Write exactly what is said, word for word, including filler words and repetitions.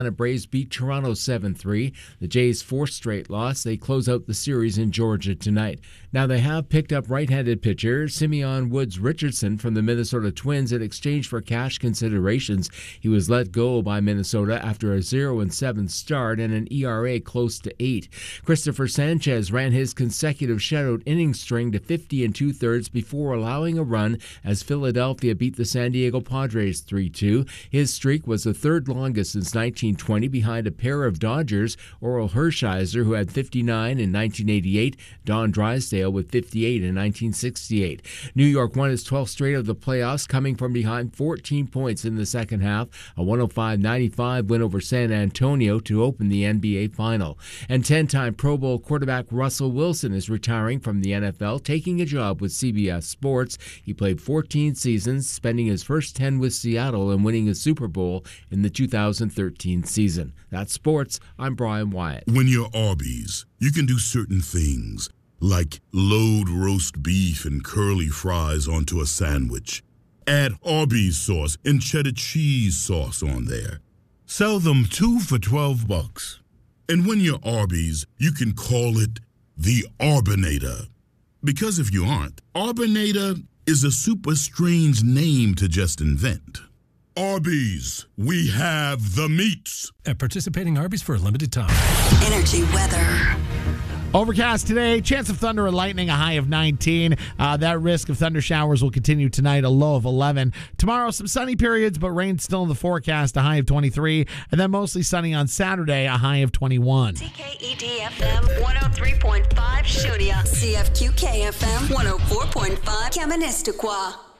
Braves beat Toronto seven three. The Jays' fourth straight loss. They close out the series in Georgia tonight. Now, they have picked up right-handed pitcher Simeon Woods Richardson from the Minnesota Twins in exchange for cash considerations. He was let go by Minnesota after a zero and seven start and an E R A close to eight. Christopher Sanchez ran his consecutive shutout inning string to fifty and two-thirds before allowing a run as Philadelphia beat the San Diego Padres three two. His streak was the third longest since nineteen twenty, behind a pair of Dodgers, Oral Hershiser, who had fifty-nine in nineteen eighty-eight, Don Drysdale with fifty-eight in nineteen sixty-eight. New York won its twelfth straight of the playoffs, coming from behind fourteen points in the second half, a one oh five ninety-five win over San Antonio to open the N B A final. And ten-time Pro Bowl quarterback Russell Wilson is retiring from the N F L, taking a job with C B S Sports. He played fourteen seasons, spending his first ten with Seattle and winning a Super Bowl in the two thousand thirteen season. That's sports. I'm Brian Wyatt. When you're Arby's, you can do certain things, like load roast beef and curly fries onto a sandwich. Add Arby's sauce and cheddar cheese sauce on there. Sell them two for twelve bucks. And when you're Arby's, you can call it the Arbinator. Because if you aren't, Arbinator is a super strange name to just invent. Arby's, we have the meats. At participating Arby's for a limited time. Energy weather. Overcast today, chance of thunder and lightning, a high of nineteen. Uh, that risk of thunder showers will continue tonight, a low of eleven. Tomorrow, some sunny periods, but rain still in the forecast, a high of twenty-three. And then mostly sunny on Saturday, a high of twenty-one. C K E D F M one oh three point five Shunia. C F Q K F M one oh four point five Kaministiquia.